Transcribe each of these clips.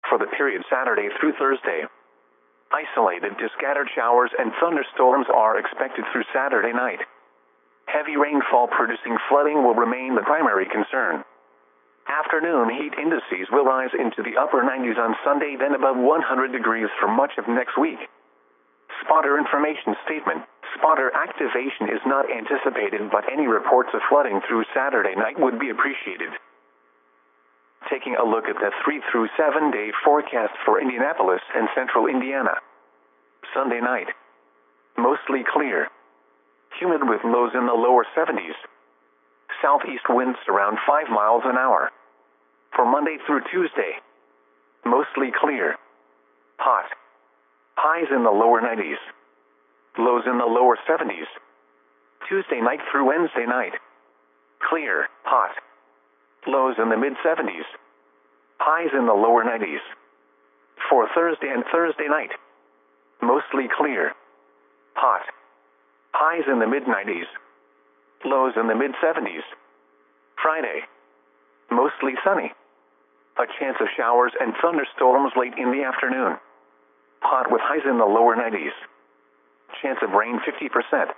for the period Saturday through Thursday. Isolated to scattered showers and thunderstorms are expected through Saturday night. Heavy rainfall producing flooding will remain the primary concern. Afternoon heat indices will rise into the upper 90s on Sunday, then above 100 degrees for much of next week. Spotter information statement. Spotter activation is not anticipated, but any reports of flooding through Saturday night would be appreciated. Taking a look at the 3 through 7 day forecast for Indianapolis and central Indiana. Sunday night. Mostly clear. Humid with lows in the lower 70s. Southeast winds around 5 miles an hour. For Monday through Tuesday. Mostly clear. Hot. Highs in the lower 90s. Lows in the lower 70s. Tuesday night through Wednesday night. Clear, hot. Lows in the mid-70s. Highs in the lower 90s. For Thursday and Thursday night. Mostly clear. Hot. Highs in the mid-90s. Lows in the mid-70s. Friday. Mostly sunny. A chance of showers and thunderstorms late in the afternoon. Hot with highs in the lower 90s. Chance of rain 50%.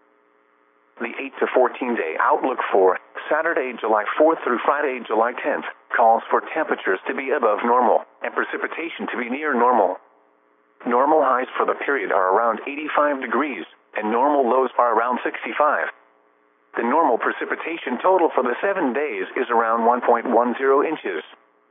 The 8 to 14 day outlook for Saturday, July 4th through Friday, July 10th, calls for temperatures to be above normal and precipitation to be near normal. Normal highs for the period are around 85 degrees, and normal lows are around 65. The normal precipitation total for the 7 days is around 1.10 inches.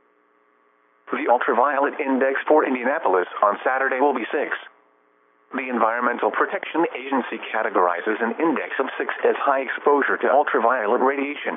The ultraviolet index for Indianapolis on Saturday will be 6. The Environmental Protection Agency categorizes an index of 6 as high exposure to ultraviolet radiation.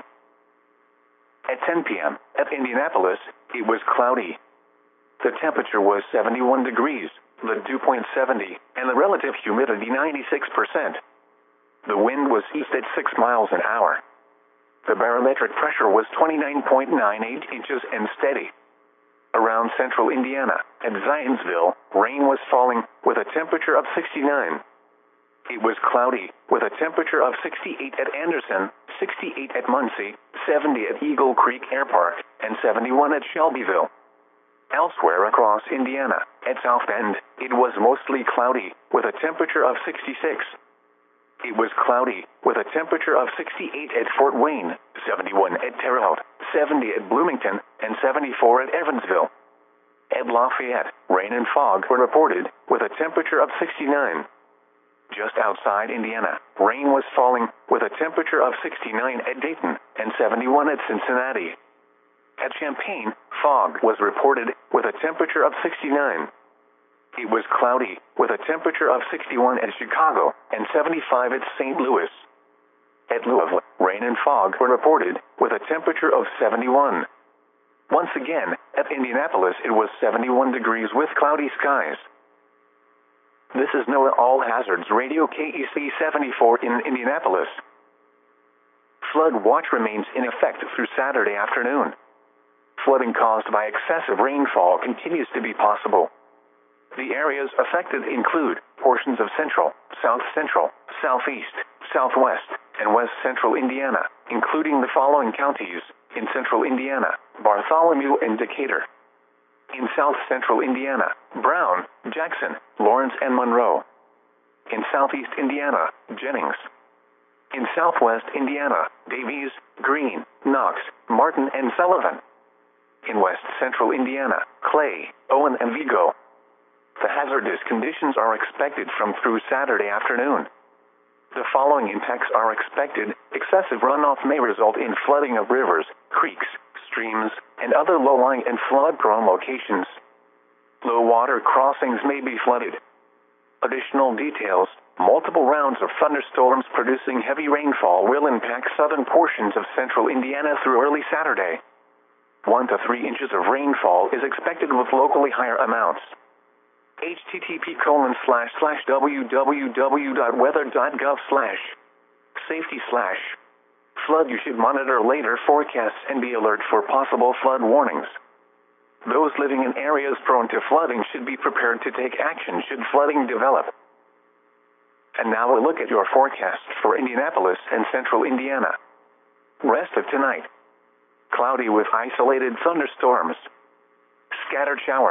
At 10 p.m. at Indianapolis, it was cloudy. The temperature was 71 degrees, the dew point 70, and the relative humidity 96%. The wind was east at 6 miles an hour. The barometric pressure was 29.98 inches and steady. Around central Indiana, at Zionsville, rain was falling, with a temperature of 69. It was cloudy, with a temperature of 68 at Anderson, 68 at Muncie, 70 at Eagle Creek Air Park, and 71 at Shelbyville. Elsewhere across Indiana, at South Bend, it was mostly cloudy, with a temperature of 66. It was cloudy, with a temperature of 68 at Fort Wayne, 71 at Terre Haute, 70 at Bloomington, and 74 at Evansville. At Lafayette, rain and fog were reported, with a temperature of 69. Just outside Indiana, rain was falling, with a temperature of 69 at Dayton, and 71 at Cincinnati. At Champaign, fog was reported, with a temperature of 69. It was cloudy, with a temperature of 61 at Chicago, and 75 at St. Louis. At Louisville, rain and fog were reported, with a temperature of 71. Once again, at Indianapolis it was 71 degrees with cloudy skies. This is NOAA All Hazards Radio KEC 74 in Indianapolis. Flood watch remains in effect through Saturday afternoon. Flooding caused by excessive rainfall continues to be possible. The areas affected include portions of central, south central, southeast, southwest, and west central Indiana, including the following counties: in central Indiana, Bartholomew and Decatur. In south central Indiana, Brown, Jackson, Lawrence, and Monroe. In southeast Indiana, Jennings. In southwest Indiana, Davies, Greene, Knox, Martin, and Sullivan. In west central Indiana, Clay, Owen, and Vigo. The hazardous conditions are expected from through Saturday afternoon. The following impacts are expected: excessive runoff may result in flooding of rivers, creeks, streams, and other low-lying and flood-prone locations. Low water crossings may be flooded. Additional details: multiple rounds of thunderstorms producing heavy rainfall will impact southern portions of central Indiana through early Saturday. 1 to 3 inches of rainfall is expected with locally higher amounts. http://www.weather.gov/safety/flood. You should monitor later forecasts and be alert for possible flood warnings. Those living in areas prone to flooding should be prepared to take action should flooding develop. And now a look at your forecast for Indianapolis and central Indiana. Rest of tonight. Cloudy with isolated thunderstorms. Scattered showers.